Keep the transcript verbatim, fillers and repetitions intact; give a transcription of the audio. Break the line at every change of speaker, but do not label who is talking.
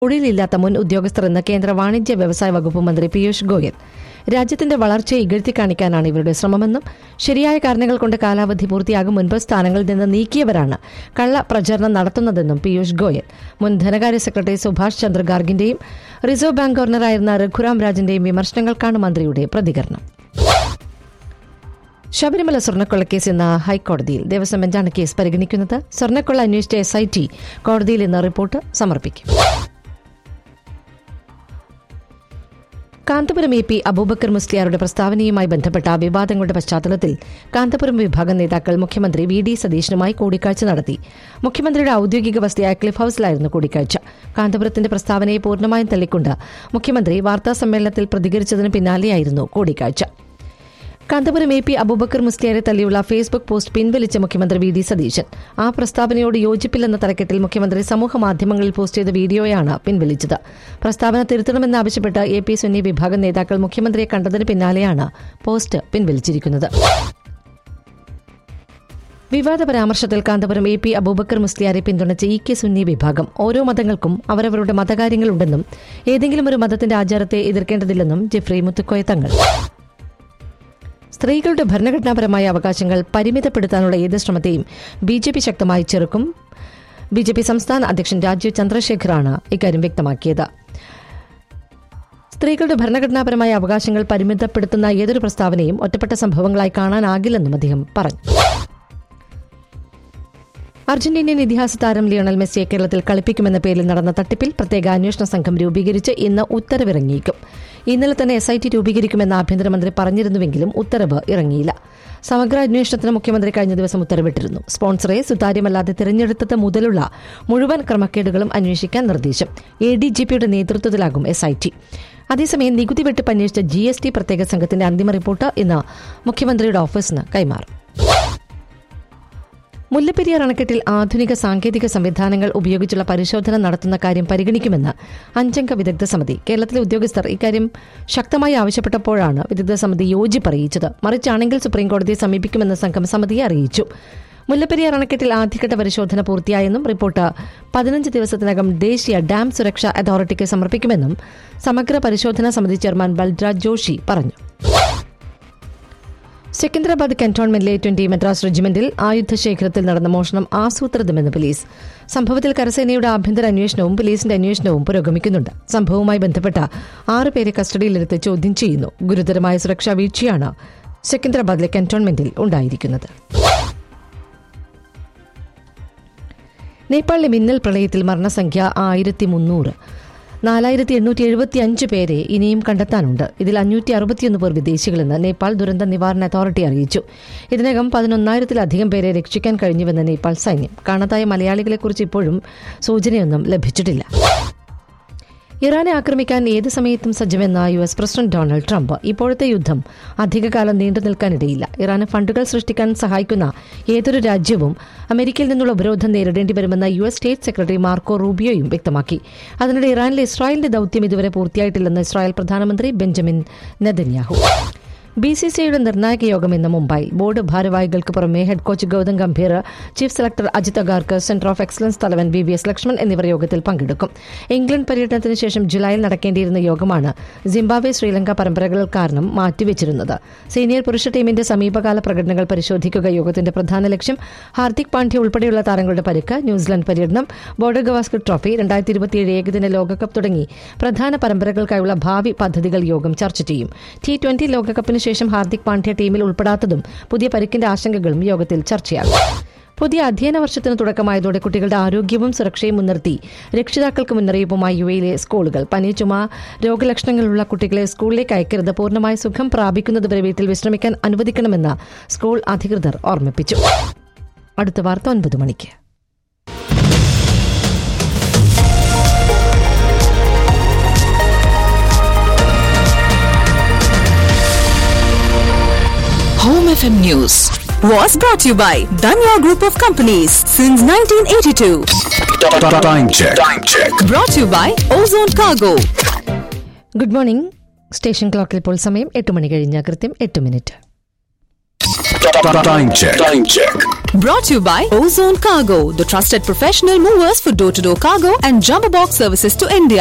തൊഴിലില്ലാത്ത മുൻ ഉദ്യോഗസ്ഥർ എന്ന് കേന്ദ്ര വാണിജ്യ വ്യവസായ വകുപ്പ് മന്ത്രി പീയൂഷ് ഗോയൽ. രാജ്യത്തിന്റെ വളർച്ചയെ ഇകഴ്ത്തി കാണിക്കാനാണ് ഇവരുടെ ശ്രമമെന്നും ശരിയായ കാരണങ്ങൾ കൊണ്ട് കാലാവധി പൂർത്തിയാകും മുൻപ് സ്ഥാനങ്ങളിൽ നിന്ന് നീക്കിയവരാണ് കള്ള പ്രചരണം നടത്തുന്നതെന്നും പീയൂഷ് ഗോയൽ. മുൻ ധനകാര്യ secretary Subhash Chandra ഗാർഗിന്റെയും reserve bank ഗവർണറായിരുന്ന Raghuram രാജന്റെയും വിമർശനങ്ങൾക്കാണ് മന്ത്രിയുടെ പ്രതികരണം. ശബരിമല സ്വർണ്ണക്കൊള്ളക്കേസ് ഇന്ന് ഹൈക്കോടതിയിൽ. ദേവസ്വം ബെഞ്ചാണ് കേസ് പരിഗണിക്കുന്നത്. സ്വർണ്ണക്കൊള്ള അന്വേഷിച്ച എസ് ഐ ടി കോടതിയിൽ ഇന്ന് റിപ്പോർട്ട് സമർപ്പിക്കും. കാന്തപുരം എ പി അബൂബക്കർ മുസ്ലിയാരുടെ പ്രസ്താവനയുമായി ബന്ധപ്പെട്ട വിവാദങ്ങളുടെ പശ്ചാത്തലത്തിൽ കാന്തപുരം വിഭാഗം നേതാക്കൾ മുഖ്യമന്ത്രി വി ഡി സതീശനുമായി കൂടിക്കാഴ്ച നടത്തി. മുഖ്യമന്ത്രിയുടെ ഔദ്യോഗിക വസതിയായ ക്ലിഫ് ഹൌസിലായിരുന്നു കൂടിക്കാഴ്ച. കാന്തപുരത്തിന്റെ പ്രസ്താവനയെ പൂർണ്ണമായും തള്ളിക്കൊണ്ട് മുഖ്യമന്ത്രി വാർത്താസമ്മേളനത്തിൽ പ്രതികരിച്ചതിന് പിന്നാലെയായിരുന്നു കൂടിക്കാഴ്ച. കാന്തപുരം എ പി അബൂബക്കർ മുസ്ലിയാരെ തള്ളിയുള്ള ഫേസ്ബുക്ക് പോസ്റ്റ് പിൻവലിച്ച മുഖ്യമന്ത്രി വി ഡി സതീശൻ ആ പ്രസ്താവനയോട് യോജിപ്പില്ലെന്ന തലക്കെട്ടിൽ മുഖ്യമന്ത്രി സമൂഹ മാധ്യമങ്ങളിൽ പോസ്റ്റ് ചെയ്ത വീഡിയോയാണ് പിൻവലിച്ചത്. പ്രസ്താവന തിരുത്തണമെന്നാവശ്യപ്പെട്ട് എ പി സുന്നി വിഭാഗം നേതാക്കൾ മുഖ്യമന്ത്രിയെ കണ്ടതിന് പിന്നാലെയാണ് പോസ്റ്റ് പിൻവലിച്ചിരിക്കുന്നത്. വിവാദ പരാമർശത്തിൽ കാന്തപുരം എ പി അബൂബക്കർ മുസ്ലിയാരെ പിന്തുണച്ച ഇ കെ സുന്നി വിഭാഗം ഓരോ മതങ്ങൾക്കും അവരവരുടെ മതകാര്യങ്ങളുണ്ടെന്നും ഏതെങ്കിലും ഒരു മതത്തിന്റെ ആചാരത്തെ എതിർക്കേണ്ടതില്ലെന്നും ജെഫ്രി മുത്തുക്കോയ തങ്ങൾ. സ്ത്രീകളുടെ ഭരണഘടനാപരമായ അവകാശങ്ങൾ പരിമിതപ്പെടുത്താനുള്ള ഏത് ശ്രമത്തെയും ബി ജെ പി ശക്തമായി ചെറുക്കും. ബി ജെ പി സംസ്ഥാന അധ്യക്ഷൻ രാജീവ് ചന്ദ്രശേഖറാണ് ഇക്കാര്യം വ്യക്തമാക്കിയത്. സ്ത്രീകളുടെ ഭരണഘടനാപരമായ അവകാശങ്ങൾ പരിമിതപ്പെടുത്തുന്ന ഏതൊരു പ്രസ്താവനയും ഒറ്റപ്പെട്ട സംഭവങ്ങളായി കാണാനാകില്ലെന്നും അദ്ദേഹം പറഞ്ഞു. അർജന്റീനിയൻ ഇതിഹാസ താരം ലിയോണൽ മെസ്സിയെ കേരളത്തിൽ കളിപ്പിക്കുമെന്ന പേരിൽ നടന്ന തട്ടിപ്പിൽ പ്രത്യേക അന്വേഷണ സംഘം രൂപീകരിച്ച് ഇന്ന് ഉത്തരവിറങ്ങിയേക്കും. ഇന്നലെ തന്നെ എസ് ഐ ടി രൂപീകരിക്കുമെന്ന് ആഭ്യന്തരമന്ത്രി പറഞ്ഞിരുന്നുവെങ്കിലും ഉത്തരവ് ഇറങ്ങിയില്ല. സമഗ്ര അന്വേഷണത്തിന് മുഖ്യമന്ത്രി കഴിഞ്ഞ ദിവസം ഉത്തരവിട്ടിരുന്നു. സ്പോൺസറെ സുതാര്യമല്ലാതെ തിരഞ്ഞെടുത്തത് മുതലുള്ള മുഴുവൻ ക്രമക്കേടുകളും അന്വേഷിക്കാൻ നിർദ്ദേശം. എ ഡി ജി പിയുടെ നേതൃത്വത്തിലാകും എസ് ഐ ടി. അതേസമയം നികുതി വെട്ടിപ്പ് അന്വേഷിച്ച ജി എസ് ടി പ്രത്യേക സംഘത്തിന്റെ അന്തിമ റിപ്പോർട്ട് ഇന്ന് മുഖ്യമന്ത്രിയുടെ ഓഫീസിന് കൈമാറും. മുല്ലപ്പെരിയാർ അണക്കെട്ടിൽ ആധുനിക സാങ്കേതിക സംവിധാനങ്ങൾ ഉപയോഗിച്ചുള്ള പരിശോധന നടത്തുന്ന കാര്യം പരിഗണിക്കുമെന്ന് അഞ്ചംഗ വിദഗ്ധ സമിതി. കേരളത്തിലെ ഉദ്യോഗസ്ഥർ ഇക്കാര്യം ശക്തമായി ആവശ്യപ്പെട്ടപ്പോഴാണ് വിദഗ്ധ സമിതി യോജിപ്പറിയിച്ചത്. മറിച്ചാണെങ്കിൽ സുപ്രീംകോടതിയെ സമീപിക്കുമെന്ന് സംഘം സമിതിയെ അറിയിച്ചു. മുല്ലപ്പെരിയാർ അണക്കെട്ടിൽ ആദ്യഘട്ട പരിശോധന പൂർത്തിയായെന്നും റിപ്പോർട്ട് പതിനഞ്ച് ദിവസത്തിനകം ദേശീയ ഡാം സുരക്ഷാ അതോറിറ്റിക്ക് സമർപ്പിക്കുമെന്നും സമഗ്ര പരിശോധനാ സമിതി ചെയർമാൻ ബൽരാജ് ജോഷി പറഞ്ഞു. സെക്കന്ദരാബാദ് കന്റോൺമെന്റിലെ ട്വന്റി മദ്രാസ് റെജിമെന്റിൽ ആയുധശേഖരത്തിൽ നടന്ന മോഷണം ആസൂത്രിതമെന്ന് പോലീസ്. സംഭവത്തിൽ കരസേനയുടെ ആഭ്യന്തര അന്വേഷണവും പോലീസിന്റെ അന്വേഷണവും പുരോഗമിക്കുന്നുണ്ട്. സംഭവവുമായി ബന്ധപ്പെട്ട ആറ് പേരെ കസ്റ്റഡിയിലെടുത്ത് ചോദ്യം ചെയ്യുന്നു. ഗുരുതരമായ സുരക്ഷാ വീഴ്ചയാണ് സെക്കന്ദരാബാദിലെ കന്റോൺമെന്റിൽ ഉണ്ടായിരിക്കുന്നത്. നേപ്പാളിലെ മിന്നൽ പ്രളയത്തിൽ മരണസംഖ്യ ആയിരത്തി മുന്നൂറ്. നാലായിരത്തി എണ്ണൂറ്റി എഴുപത്തി അഞ്ച് പേരെ ഇനിയും കണ്ടെത്താനുണ്ട്. ഇതിൽ അഞ്ഞൂറ്റി അറുപത്തിയൊന്ന് പേർ വിദേശികളെന്ന് നേപ്പാൾ ദുരന്ത നിവാരണ അതോറിറ്റി അറിയിച്ചു. ഇതിനകം പതിനൊന്നായിരത്തിലധികം പേരെ രക്ഷിക്കാൻ കഴിഞ്ഞുവെന്ന് നേപ്പാൾ സൈന്യം. കാണാതായ മലയാളികളെക്കുറിച്ച് ഇപ്പോഴും സൂചനയൊന്നും ലഭിച്ചിട്ടില്ല. ഇറാനെ ആക്രമിക്കാൻ ഏത് സമയത്തും സജ്ജമെന്ന U S president Donald Trump. ഇപ്പോഴത്തെ യുദ്ധം അധികകാലം നീണ്ടു നിൽക്കാനിടയില്ല. ഇറാന് ഫണ്ടുകൾ സൃഷ്ടിക്കാൻ സഹായിക്കുന്ന ഏതൊരു രാജ്യവും അമേരിക്കയിൽ നിന്നുള്ള ഉപരോധം നേരിടേണ്ടി വരുമെന്ന് U S state secretary Marco റൂബിയോയും വ്യക്തമാക്കി. അതിനിടെ ഇറാനിലെ ഇസ്രായേലിന്റെ ദൌത്യം ഇതുവരെ പൂർത്തിയായിട്ടില്ലെന്ന് ഇസ്രായേൽ പ്രധാനമന്ത്രി Benjamin Netanyahu. B C C ഐയുടെ നിർണായക യോഗം ഇന്ന് മുംബൈയിൽ. ബോർഡ് ഭാരവാഹികൾക്ക് പുറമെ head coach Gautam Gambhir, chief selector Ajith Agarkar, centre of excellence തലവൻ വി വി എസ് ലക്ഷ്മൺ എന്നിവർ യോഗത്തിൽ പങ്കെടുക്കും. ഇംഗ്ലണ്ട് പര്യടനത്തിന് ശേഷം ജൂലൈയിൽ നടക്കേണ്ടിയിരുന്ന യോഗമാണ് സിംബാബ്വെ ശ്രീലങ്ക പരമ്പരകൾ കാരണം മാറ്റിവെച്ചിരുന്നത്. സീനിയർ പുരുഷ ടീമിന്റെ സമീപകാല പ്രകടനങ്ങൾ പരിശോധിക്കുക യോഗത്തിന്റെ പ്രധാന ലക്ഷ്യം. ഹാർദിക് പാണ്ഡ്യ ഉൾപ്പെടെയുള്ള താരങ്ങളുടെ പരിക്ക്, ന്യൂസിലൻഡ് പര്യടനം, ബോർഡർ ഗവാസ്കർ ട്രോഫി, രണ്ടായിരത്തി ഇരുപത്തിയേഴ് ഏകദിന ലോകകപ്പ് തുടങ്ങി പ്രധാന പരമ്പരകൾക്കായുള്ള ഭാവി പദ്ധതികൾ യോഗം ചർച്ച ചെയ്യും. ടി ട്വന്റി ലോകകപ്പിന് ശേഷം ഹാർദിക് പാണ്ഡ്യ ടീമിൽ ഉൾപ്പെടാത്തതും പുതിയ പരിക്കിന്റെ ആശങ്കകളും യോഗത്തിൽ ചർച്ചയാകും. പുതിയ അധ്യയന വർഷത്തിന് തുടക്കമായതോടെ കുട്ടികളുടെ ആരോഗ്യവും സുരക്ഷയും മുൻനിർത്തി രക്ഷിതാക്കൾക്ക് മുന്നറിയിപ്പുമായി യു എയിലെ സ്കൂളുകൾ. പനി, ചുമ, രോഗലക്ഷണങ്ങളുള്ള കുട്ടികളെ സ്കൂളിലേക്ക് അയക്കരുത്. പൂർണ്ണമായ സുഖം പ്രാപിക്കുന്നതുവരെ വീട്ടിൽ വിശ്രമിക്കാൻ അനുവദിക്കണമെന്ന് സ്കൂൾ അധികൃതർ ഓർമ്മിപ്പിച്ചു. അടുത്ത വാർത്ത ഒൻപത് മണിക്ക്.
Home F M News was brought to you by Danya Group of Companies since nineteen eighty-two.
Time check. Time check.
Brought to you by Ozone Cargo.
Good morning. Station ക്ലോക്കിൽ ഇപ്പോൾ സമയം എട്ട് മണി കഴിഞ്ഞ കൃത്യം എട്ട് minute.
Time check. Time check.
Brought to you by Ozone Cargo, the trusted professional movers for door-to-door cargo and jumbo box services to India.